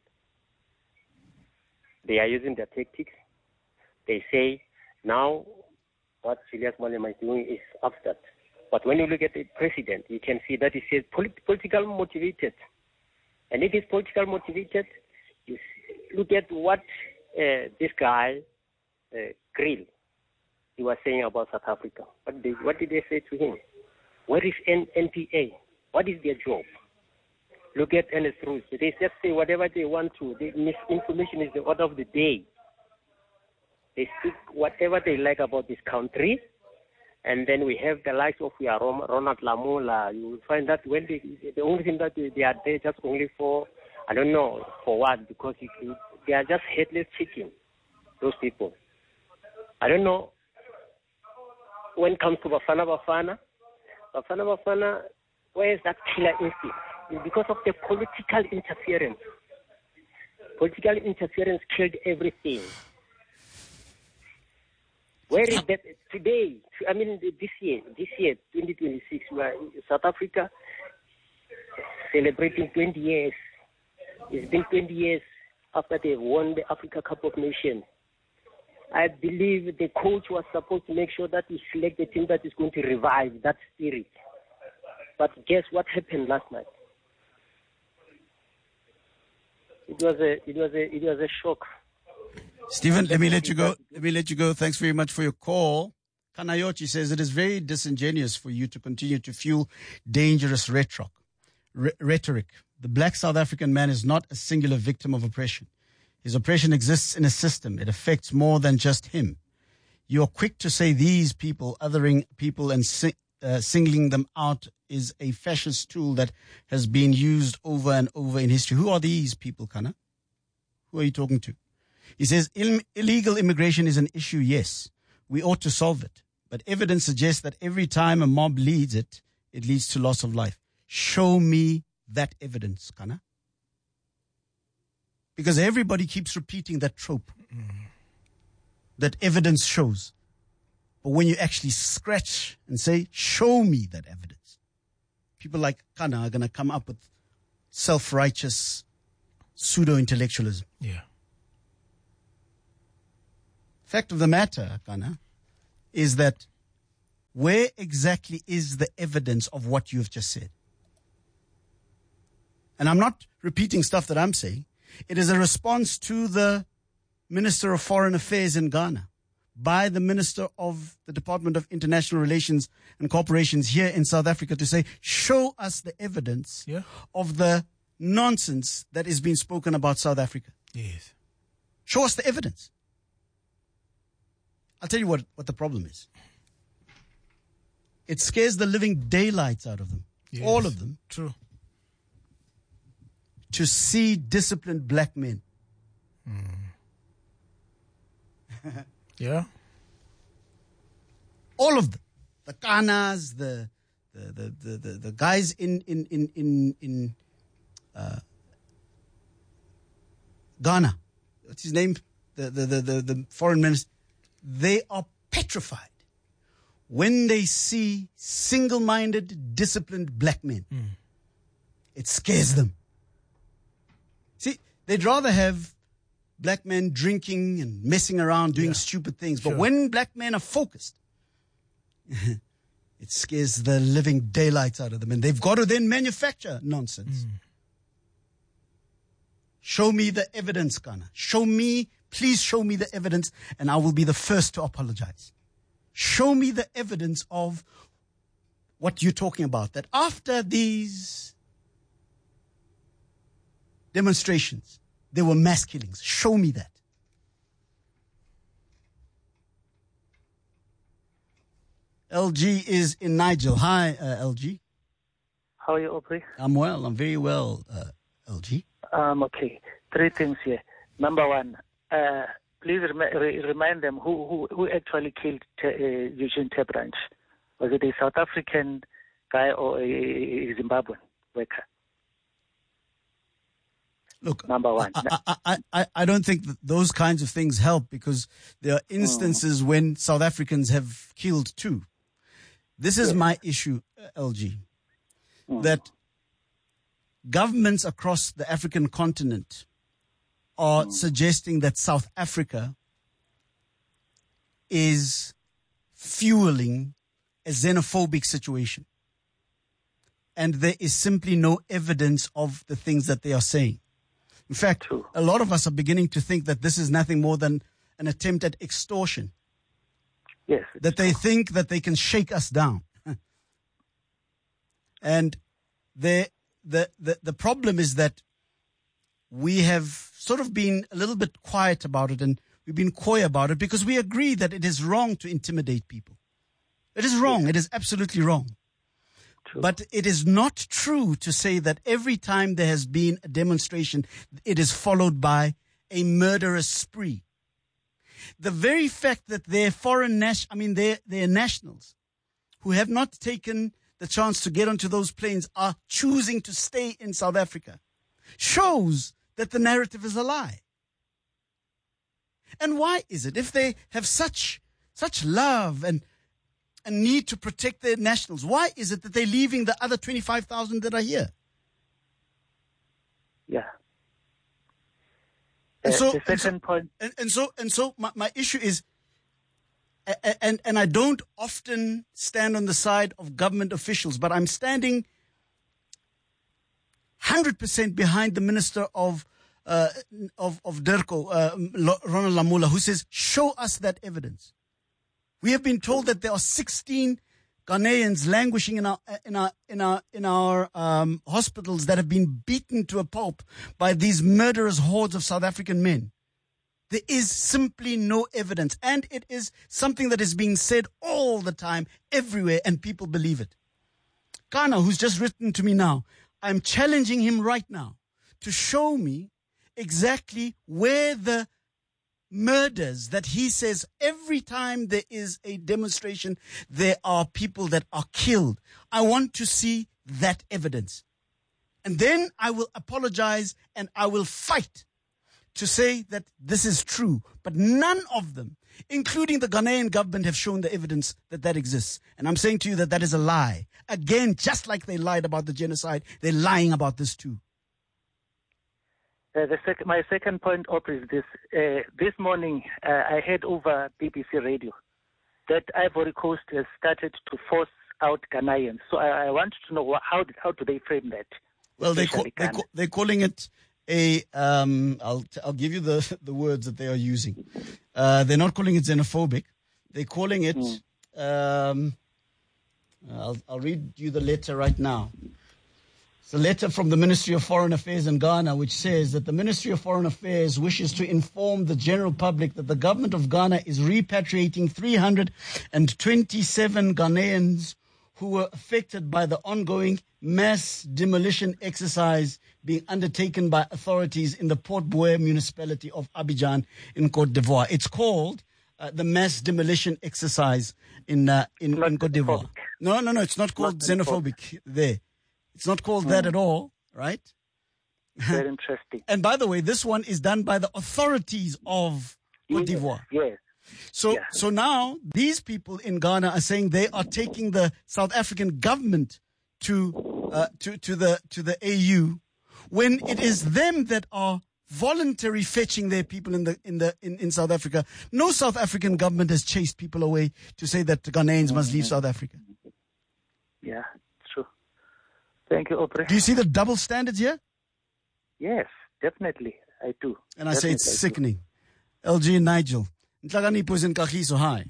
Speaker 18: They are using their tactics. They say now what Julius Malema is doing is absurd. But when you look at the president, you can see that he says polit- political motivated. And if it's political motivated, you look at what uh, this guy, uh, Grill, he was saying about South Africa. What did, what did they say to him? Where is N- NPA? What is their job? Look at Ernest Rose. They just say whatever they want to. The misinformation is the order of the day. They speak whatever they like about this country. And then we have the likes of we are Ronald Lamola. You will find that when they, the only thing that they, they are there just only for, I don't know, for what, because it, it, they are just headless chicken, those people. I don't know. When it comes to Bafana Bafana, Bafana Bafana, where is that killer instinct? It's because of the political interference. Political interference killed everything. Where is that today? I mean, this year, this year, twenty twenty-six, we are in South Africa celebrating twenty years. It's been twenty years after they won the Africa Cup of Nations. I believe the coach was supposed to make sure that he select the team that is going to revive that spirit. But guess what happened last night? It was a, it was a, it was a shock.
Speaker 11: Stephen, let me let you go. Let me let you go. Thanks very much for your call. Kanayochi says it is very disingenuous for you to continue to fuel dangerous rhetoric. R- rhetoric. The black South African man is not a singular victim of oppression. His oppression exists in a system. It affects more than just him. You're quick to say these people, othering people and si- uh, singling them out is a fascist tool that has been used over and over in history. Who are these people, Kana? Who are you talking to? He says, Ill- illegal immigration is an issue, yes. We ought to solve it. But evidence suggests that every time a mob leads it, it leads to loss of life. Show me that evidence, Kana. Because everybody keeps repeating that trope that evidence shows. But when you actually scratch and say, show me that evidence, people like Kana are going to come up with self-righteous pseudo-intellectualism.
Speaker 12: Yeah.
Speaker 11: Fact of the matter, Kana, is that where exactly is the evidence of what you've just said? And I'm not repeating stuff that I'm saying. It is a response to the Minister of Foreign Affairs in Ghana by the Minister of the Department of International Relations and Corporations here in South Africa to say, show us the evidence
Speaker 12: yeah.
Speaker 11: of the nonsense that is being spoken about South Africa.
Speaker 12: Yes.
Speaker 11: Show us the evidence. I'll tell you what, what the problem is. It scares the living daylights out of them.
Speaker 12: Yes.
Speaker 11: All of them.
Speaker 12: True.
Speaker 11: To see disciplined black men.
Speaker 12: Mm. Yeah.
Speaker 11: All of them. The Kanas, the the the the, the, the guys in in in in, in uh, Ghana. What's his name? The, the the the the foreign minister. They are petrified when they see single-minded, disciplined black men.
Speaker 12: Mm.
Speaker 11: It scares them. See, they'd rather have black men drinking and messing around, doing yeah. stupid things. But
Speaker 12: sure.
Speaker 11: when black men are focused, it scares the living daylights out of them. And they've got to then manufacture nonsense.
Speaker 12: Mm.
Speaker 11: Show me the evidence, Kana. Show me, please show me the evidence, and I will be the first to apologize. Show me the evidence of what you're talking about. That after these demonstrations, there were mass killings. Show me that. L G is in Nigel. Hi, uh, L G.
Speaker 19: How are you, Aubrey?
Speaker 11: I'm well. I'm very well, uh, L G.
Speaker 19: Um, okay. Three things here. Number one, uh, please rem- re- remind them who, who, who actually killed Te- uh, Eugene Terbranch. Was it a South African guy or a, a Zimbabwean worker?
Speaker 11: Look,
Speaker 19: number one.
Speaker 11: I, I, I, I don't think that those kinds of things help, because there are instances mm. when South Africans have killed too. This is yes. my issue, L G, mm. that governments across the African continent are mm. suggesting that South Africa is fueling a xenophobic situation. And there is simply no evidence of the things that they are saying. In fact, True. a lot of us are beginning to think that this is nothing more than an attempt at extortion.
Speaker 19: Yes.
Speaker 11: That they true. think that they can shake us down. And the, the, the, the problem is that we have sort of been a little bit quiet about it, and we've been coy about it because we agree that it is wrong to intimidate people. It is wrong. Yes. It is absolutely wrong. True. But it is not true to say that every time there has been a demonstration, it is followed by a murderous spree. The very fact that they're foreign, nas- I mean, they're, they're nationals who have not taken the chance to get onto those planes are choosing to stay in South Africa shows that the narrative is a lie. And why is it? If they have such, such love and a need to protect their nationals, why is it that they're leaving the other twenty-five thousand that are here?
Speaker 19: Yeah.
Speaker 11: And
Speaker 19: uh,
Speaker 11: so,
Speaker 19: the second
Speaker 11: and so,
Speaker 19: point.
Speaker 11: And, and so, and so my, my issue is, and, and I don't often stand on the side of government officials, but I'm standing one hundred percent behind the Minister of, uh, of, of DIRCO, uh, Ronald Lamola, who says, show us that evidence. We have been told that there are sixteen Ghanaians languishing in our in our in our in our um, hospitals that have been beaten to a pulp by these murderous hordes of South African men. There is simply no evidence, and it is something that is being said all the time, everywhere, and people believe it. Kana, who's just written to me now, I'm challenging him right now to show me exactly where the murders that he says every time there is a demonstration, there are people that are killed. I want to see that evidence. And then I will apologize and I will fight to say that this is true, but none of them, including the Ghanaian government, have shown the evidence that that exists. And I'm saying to you that that is a lie. Again, just like they lied about the genocide, they're lying about this too.
Speaker 19: Uh, the sec- my second point, Aubrey, is this. Uh, this morning, uh, I heard over B B C Radio that Ivory Coast has started to force out Ghanaians. So I, I want to know what, how how do they frame that?
Speaker 11: Well, they call, they call, they're calling it a. Um, I'll I'll give you the the words that they are using. Uh, they're not calling it xenophobic. They're calling it. Mm. Um, I'll I'll read you the letter right now. It's a letter from the Ministry of Foreign Affairs in Ghana, which says that the Ministry of Foreign Affairs wishes to inform the general public that the government of Ghana is repatriating three hundred twenty-seven Ghanaians who were affected by the ongoing mass demolition exercise being undertaken by authorities in the Port Bouer municipality of Abidjan in Côte d'Ivoire. It's called uh, the mass demolition exercise in uh, in, in Côte d'Ivoire. No, no, no, it's not called not xenophobic there. It's not called mm. that at all, right?
Speaker 19: Very interesting.
Speaker 11: And by the way, this one is done by the authorities of Côte d'Ivoire.
Speaker 19: Yes.
Speaker 11: So,
Speaker 19: yeah.
Speaker 11: so now these people in Ghana are saying they are taking the South African government to, uh, to, to the, to the A U, when it is them that are voluntary fetching their people in the, in the, in, in South Africa. No South African government has chased people away to say that the Ghanaians mm-hmm. must leave South Africa.
Speaker 19: Yeah, true. Thank you, Aubrey.
Speaker 11: Do you see the double standards here?
Speaker 19: Yes, definitely. I do.
Speaker 11: And I
Speaker 19: definitely
Speaker 11: say it's sickening. L G and Nigel. Nhlakanipho is in Kagiso. Hi.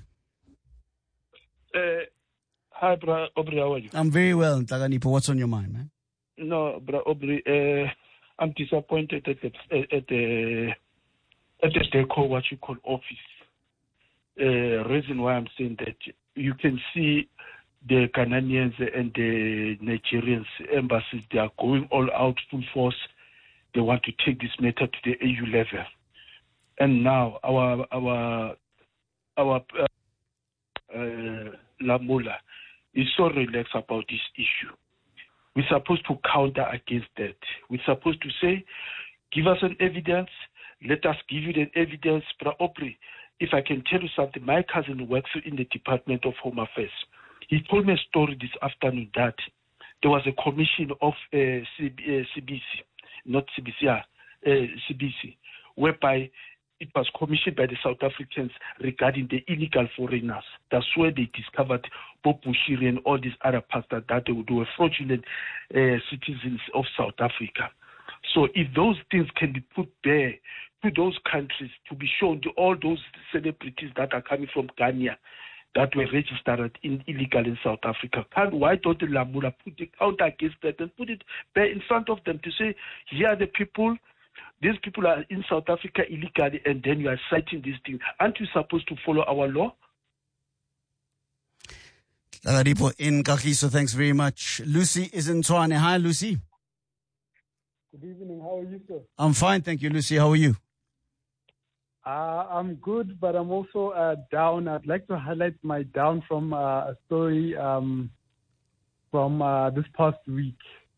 Speaker 20: Uh, hi, bro. Aubrey. How are you?
Speaker 11: I'm very well, Nhlakanipho. What's on your mind, man?
Speaker 20: No, bro. Aubrey. Uh, I'm disappointed at the at the at the DECO, what you call office. Uh, reason why I'm saying that, you can see the Ghanaians and the Nigerians embassies, they are going all out full force. They want to take this matter to the A U level. And now our our our uh, uh, Lamula is so relaxed about this issue. We're supposed to counter against that. We're supposed to say, give us an evidence. Let us give you the evidence. Bra Aubrey, if I can tell you something, my cousin works in the Department of Home Affairs. He told me a story this afternoon that there was a commission of uh, C B C, not C B C, uh, C B C, whereby it was commissioned by the South Africans regarding the illegal foreigners. That's where they discovered Bob Bushiri and all these other pastors that they were fraudulent uh, citizens of South Africa. So if those things can be put there to those countries to be shown to all those celebrities that are coming from Ghana that were registered in illegal in South Africa, can, why don't the Lamula put the counter against that and put it there in front of them to say, here are the people, these people are in South Africa illegally, and then you are citing these things. Aren't you supposed to follow our law?
Speaker 11: Nhlakanipho in Kagiso, thanks very much. Lucy is in Tshwane. Hi, Lucy.
Speaker 21: Good evening. How are you, sir?
Speaker 11: I'm fine, thank you, Lucy. How are you?
Speaker 21: Uh, I'm good, but I'm also uh, down. I'd like to highlight my down from uh, a story um, from uh, this past week.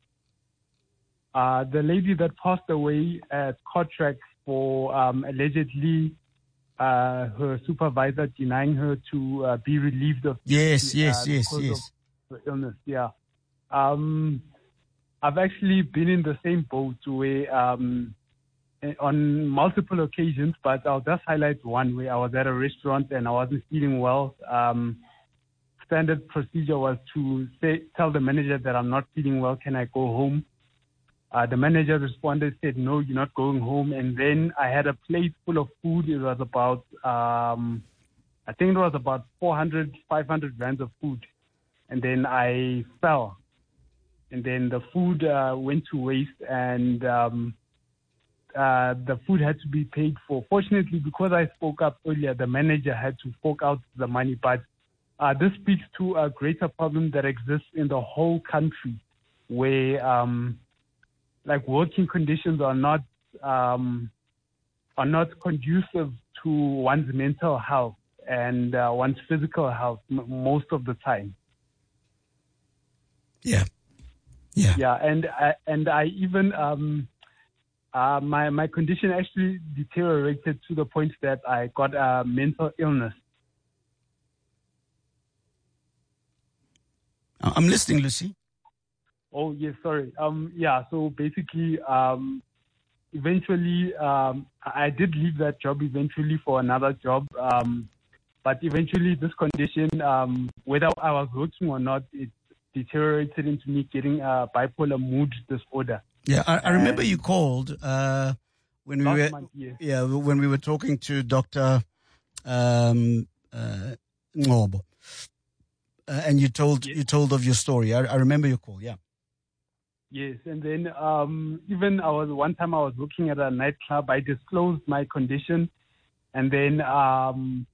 Speaker 21: Uh, the lady that passed away at Kortrijk for um, allegedly uh, her supervisor denying her to uh, be relieved of
Speaker 11: yes,
Speaker 21: the,
Speaker 11: yes,
Speaker 21: uh,
Speaker 11: yes,
Speaker 21: because
Speaker 11: yes.
Speaker 21: of the illness. Yeah, um, I've actually been in the same boat where um, on multiple occasions, but I'll just highlight one where I was at a restaurant and I wasn't feeling well. Um, standard procedure was to say, tell the manager that I'm not feeling well. Can I go home? Uh, the manager responded, said, no, you're not going home. And then I had a plate full of food. It was about, um, I think it was about four hundred, five hundred rands of food. And then I fell. And then the food uh, went to waste, and um, uh, the food had to be paid for. Fortunately, because I spoke up earlier, the manager had to fork out the money. But uh, this speaks to a greater problem that exists in the whole country, where um, like working conditions are not um, are not conducive to one's mental health and uh, one's physical health m- most of the time.
Speaker 11: Yeah, yeah,
Speaker 21: yeah, and I, and I even um, uh, my, my condition actually deteriorated to the point that I got a mental illness.
Speaker 11: I'm listening, Lucy.
Speaker 21: Oh, yes, sorry. Um, yeah, so basically, um, eventually, um, I did leave that job eventually for another job. Um, but eventually this condition, um, whether I was working or not, it deteriorated into me getting a bipolar mood disorder.
Speaker 11: Yeah, I, I remember you called, uh, when we
Speaker 21: Last
Speaker 11: were,
Speaker 21: month, yes.
Speaker 11: yeah, when we were talking to Doctor um, uh, Ngobo. Uh, and you told, yes. you told of your story. I, I remember your call. Yeah.
Speaker 21: Yes, and then um, even I was one time I was working at a nightclub. I disclosed my condition, and then um,